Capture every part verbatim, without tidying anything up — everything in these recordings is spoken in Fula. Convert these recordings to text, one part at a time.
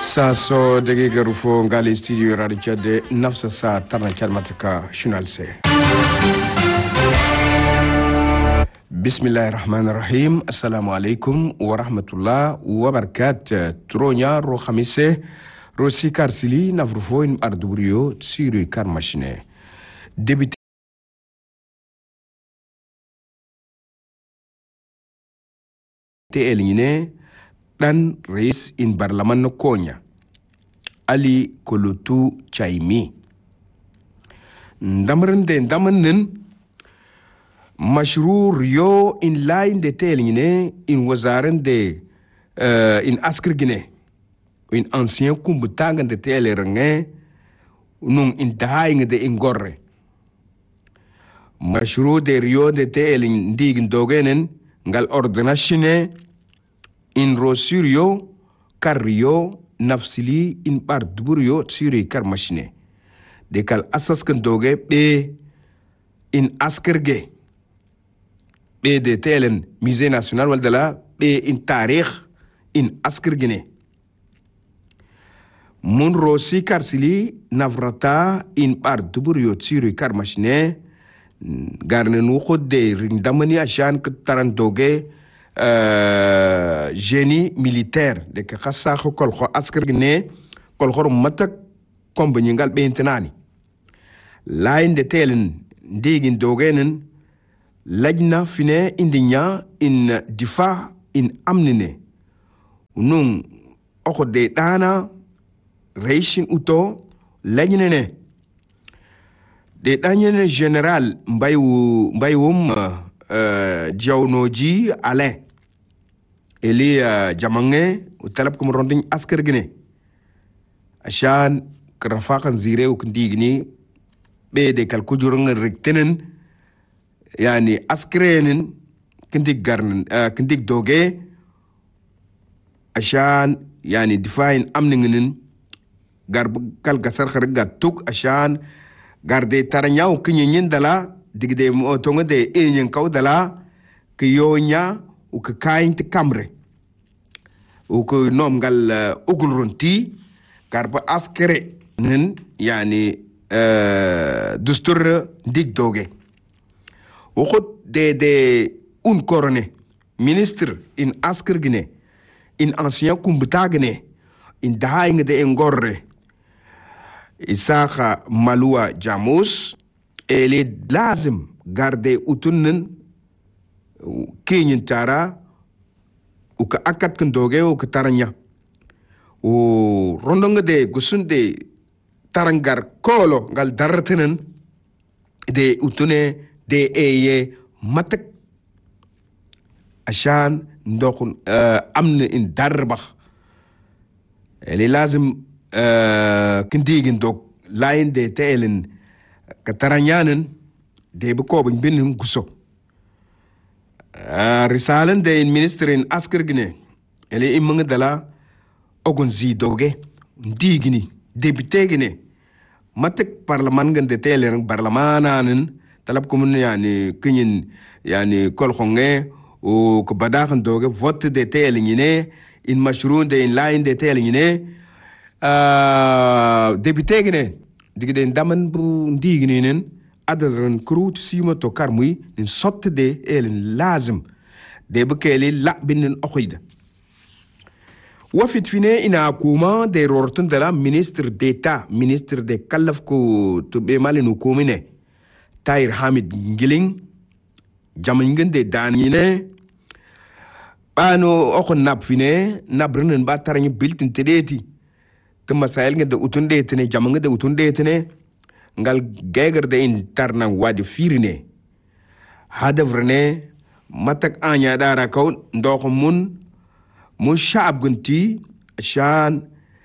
Saso dagiga rufo ngali studio radio de nafsa sa tarna charmatika shunal se. Bismillahir Rahmanir Rahim. Assalamu alaikum wa rahmatullah wa barakatuh. Tronya ro khamise ro sikar sili navrufo in ardurio tsiri kar machine. Débité eline dan rais in barlaman no konya Ali Kulutu Chaimi ndamrende ndamanen mashrur yo in line de teline in wazaren de uh, in askrgine in ancien kumbutanga de telerenge nung in daing de ingorre mashrur de rio de telin digin dogenen ngal ordinatione in rosurio carrio nafsili in bar duburio suri kar machine de kal asas kan doge be in askerge be de telen musée national wal dala be in tarikh in askergene mun rosi karsili navrata in bar duburio suri kar machine garne nu khode rindamani ashan k taran doge Uh, génie militaire de ka khassa ko kol kho askar ne kol khor matak kombanyi ngal be intenani line de telen digin dogenen lajna fine indinya in difa in amnine unun oko de dana reishin uto lajne ne de danyene general mbayu mbayum uh, jawnoji alain Eli uh, jamange utalab kum ronding asker gine ashan krafakan zire u kundigni be de kal kujurung riktenen yani askrenen kindig garnen uh, kindig doge ashan yani define amningenen garb kal gasar kharga tuk ashan garde taranyaw kinyin dala digde mo tonga de enyen kaw dala kiyonya u ka kain te kamre u ko nom gal uh, ugul ronti karba askere nen yani uh, dustur dig doge u khot de de un korone ministre in asker gine in ancien kumbuta gine in daing de engorre Isaka Malua Jamus ele lazim garde utunnen kinyin tara uka akat kendoge uka taranya u rondonga de gusunde tarangar kolo ngal dartenen de utune de eye matak ashan ndokun uh, amne in darbax eli lazim uh, kindigin dog lain de telen ka taranyanen de bu ko bin bin guso Uh, risalan de in minister in asker gine ele imanga dala ogun zi doge digini député gine matek parlement gan de telen barlamananen talab kumun yani kinyin yani kol khonge o ko badaxan doge vote de telen gine in mashroun de in line de telen gine uh, député gine digide ndaman bu digini nen adaren kruut sima to karmui in sotte de elen lazim de bekeli la binin okhida wafit fine ina kuma de rortun de la ministre d'état ministre de kalaf ko to be malinu komine Tahir Hamid Ngiling jamingen de danine bano okon nap fine nabrenen ba tarani biltin tedeti kama sayel ngede utunde tene jamanga de utunde tene ngal geger de interna wadi firine hadavrene matak anya dara kaw ndok mun mun shab gunti shan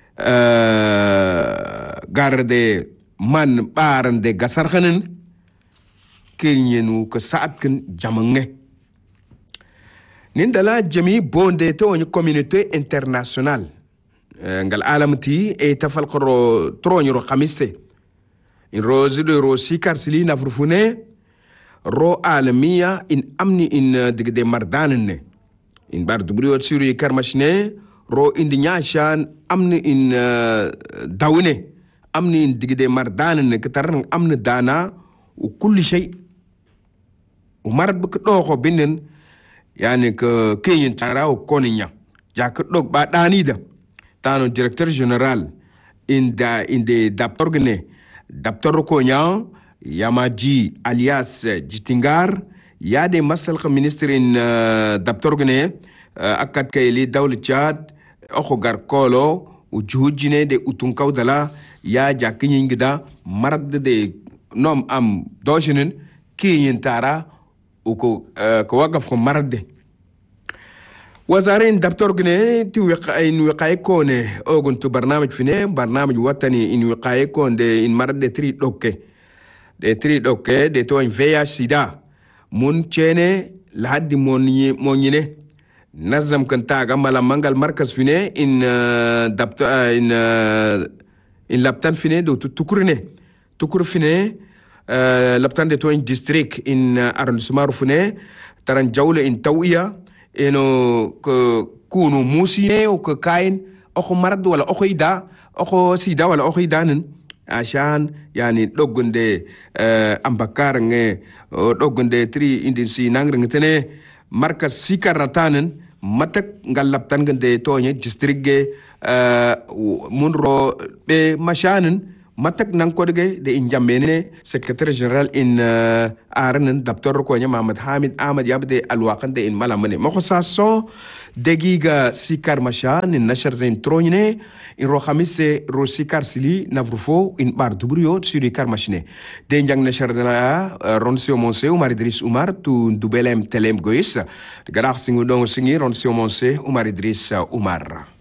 uh, garde man baran de gasar khanen kenyenu ko saat ken jamange nindala jami bonde to ni communauté internationale uh, ngal alamti e tafalqro troniro khamise in rozi de rosi karsili na furfune ro alamiya in amni in uh, digde mardanene in bar dubri wat suri karmashne ro indi nyashan amni in uh, dawne amni in digide mar dana ne kataran amni dana u kulli shay u mar buk do ko binin yani ke kenyin tara o koninya ja ka dog ba dani da tano directeur général in da in de daptorgne daptor ko nya yamaji alias jitingar ya de masal ka ministre in uh, daptorgne uh, akat kayli dawl chad o gar kolo u juhujine de utunkaw dala ya jakinyin gida marad de nom am dojinin kinyin tara u ko uh, ko wagaf ko marade وزارين دكتور جنيه تي وقاي إن وقاي كون أو كنت برنامج فينه برنامج وطني إن وقاي كون ده إن مرد تري دوكة ده تري دوكة ده تو إن فيا سيدا من تشينه لحد موني مونينه نظم كنتا عملا منقل مركز فينه إن دكتور إن إن لابتن فينه دو تكرنه تكر فينه لابتن ده تو إن ديستريك إن أرنسمار فينه ترى جولة إن تويا eno ke kunu musine o ke kain oko marad wala oko ida oko sida wala oko idanin ashan yani dogunde uh, ambakar nge dogunde tri indin si nangre ngtene marka sikaratanen matak ngalaptan gende tonye districtge uh, munro be mashanen matak nang kodege de injamene secretary general in uh, aranen daptor ko nya Mohammed Hamid Ahmad yabde alwaqan de in malamane mako saso degiga sikar mashan in nashar zain tronyne in ro khamise ro sikar sili navrufo in bar dubrio suri kar machine de njang nashar dala uh, ronsio monse Umar Idris Umar tu dubelem telem gois garax singu dong singi ronsio monse Umar Idris uh, Umar